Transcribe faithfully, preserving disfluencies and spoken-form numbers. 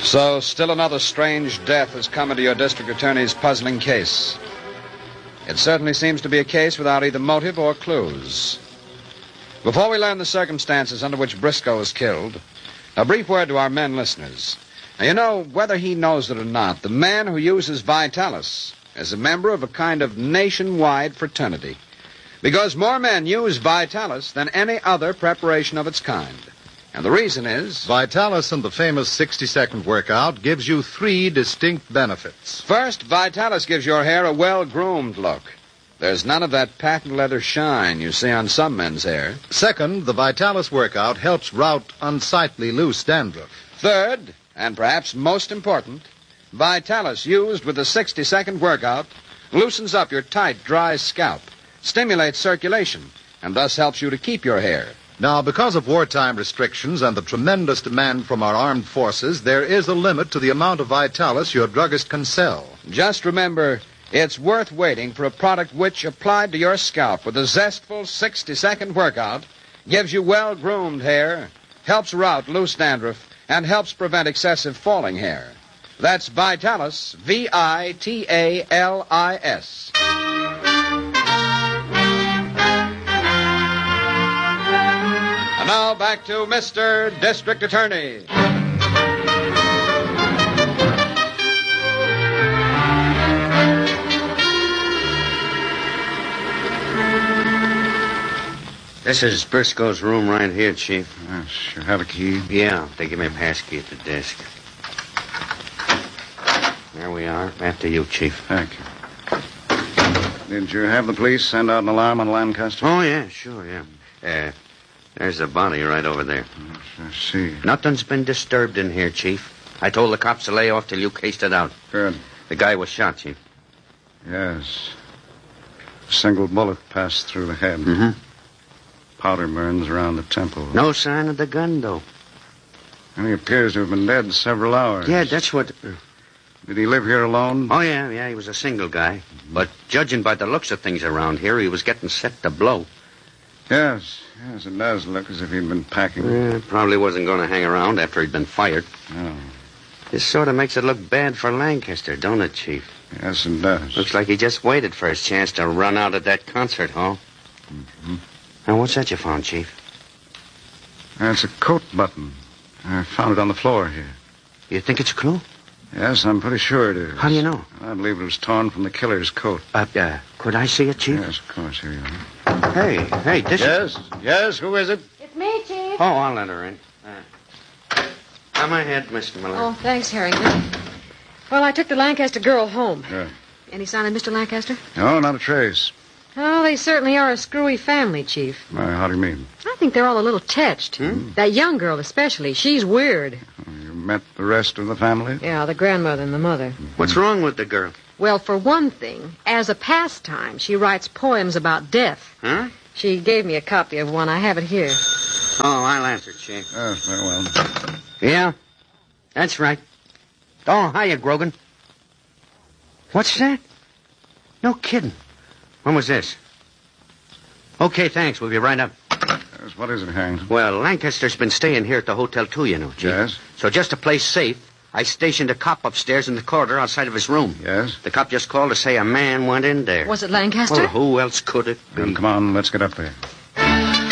So, still another strange death has come into your district attorney's puzzling case. It certainly seems to be a case without either motive or clues. Before we learn the circumstances under which Briscoe was killed, a brief word to our men listeners. Now, you know, whether he knows it or not, the man who uses Vitalis is a member of a kind of nationwide fraternity. Because more men use Vitalis than any other preparation of its kind. And the reason is... Vitalis and the famous sixty-second workout gives you three distinct benefits. First, Vitalis gives your hair a well-groomed look. There's none of that patent leather shine you see on some men's hair. Second, the Vitalis workout helps rout unsightly loose dandruff. Third, and perhaps most important, Vitalis used with the sixty-second workout loosens up your tight, dry scalp, stimulates circulation, and thus helps you to keep your hair. Now, because of wartime restrictions and the tremendous demand from our armed forces, there is a limit to the amount of Vitalis your druggist can sell. Just remember, it's worth waiting for a product which, applied to your scalp with a zestful sixty-second workout, gives you well-groomed hair, helps rout loose dandruff, and helps prevent excessive falling hair. That's Vitalis, V I T A L I S. And now back to Mister District Attorney. This is Briscoe's room right here, Chief. Yes, you have a key? Yeah, they give me a pass key at the desk. There we are. After you, Chief. Thank you. Did you have the police send out an alarm on Lancaster? Oh, yeah, sure, yeah. Uh, there's the body right over there. Yes, I see. Nothing's been disturbed in here, Chief. I told the cops to lay off till you cased it out. Good. The guy was shot, Chief. Yes. A single bullet passed through the head. Mm-hmm. Powder burns around the temple. No sign of the gun, though. And he appears to have been dead several hours. Yeah, that's what... Did he live here alone? Oh, yeah, yeah, he was a single guy. Mm-hmm. But judging by the looks of things around here, he was getting set to blow. Yes, yes, it does look as if he'd been packing. Yeah, probably wasn't going to hang around after he'd been fired. No. This sort of makes it look bad for Lancaster, don't it, Chief? Yes, it does. Looks like he just waited for his chance to run out at that concert hall. Mm-hmm. Now, what's that you found, Chief? That's a coat button. I found it on the floor here. You think it's a clue? Yes, I'm pretty sure it is. How do you know? I believe it was torn from the killer's coat. Uh, uh, could I see it, Chief? Yes, of course. Here you are. Hey, hey, this Yes, is... yes, who is it? It's me, Chief. Oh, I'll let her in. Uh, come ahead, Mister Miller. Oh, thanks, Harrington. Well, I took the Lancaster girl home. Yeah. Any sign of Mister Lancaster? No, not a trace. Oh, they certainly are a screwy family, Chief. Why, how do you mean? I think they're all a little tetched. Hmm? That young girl especially. She's weird. You met the rest of the family? Yeah, the grandmother and the mother. What's wrong with the girl? Well, for one thing, as a pastime, she writes poems about death. Huh? She gave me a copy of one. I have it here. Oh, I'll answer, Chief. Yes, very well. Yeah, that's right. Oh, hiya, Grogan. What's that? No kidding. When was this? Okay, thanks. We'll be right up. Yes, what is it, Harrington? Well, Lancaster's been staying here at the hotel, too, you know, Chief. Yes? So just to play safe, I stationed a cop upstairs in the corridor outside of his room. Yes? The cop just called to say a man went in there. Was it Lancaster? Well, who else could it be? Well, come on, let's get up there.